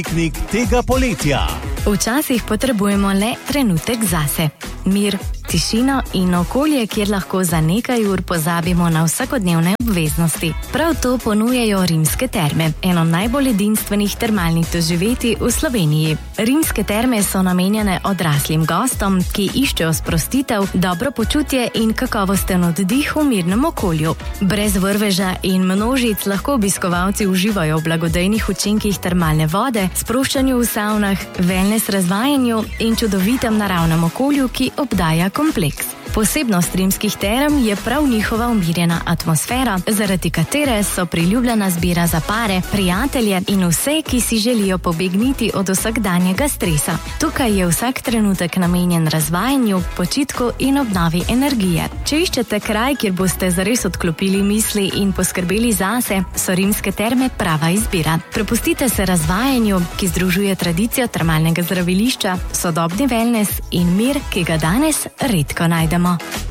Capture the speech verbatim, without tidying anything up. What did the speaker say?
Piknik tega poletja. Včasih potrebujemo le trenutek zase. Mir, tišino in okolje, kjer lahko za nekaj ur pozabimo na vsakodnevne obveznosti. Prav to ponujajo Rimske terme, eno najbolj edinstvenih termalnih doživetij v Sloveniji. Rimske terme so namenjene odraslim gostom, ki iščejo sprostitev, dobro počutje in kakovosten oddih v mirnem okolju. Brez vrveža in množic lahko obiskovalci uživajo v blagodejnih učinkih termalne vode, sproščanju v savnah, wellness razvajanju in čudovitem naravnem okolju, ki obdaja kompleks. Posebnost rimskih term je prav njihova umirjena atmosfera, zaradi katere so priljubljena zbira za pare, prijatelje in vse, ki si želijo pobegniti od vsakdanjega stresa. Tukaj je vsak trenutek namenjen razvajanju, počitku in obnovi energije. Če iščete kraj, kjer boste zares odklopili misli in poskrbeli zase, so Rimske terme prava izbira. Prepustite se razvajanju, ki združuje tradicijo termalnega zdravilišča, sodobni wellness in mir, ki ga danes redko najdemo.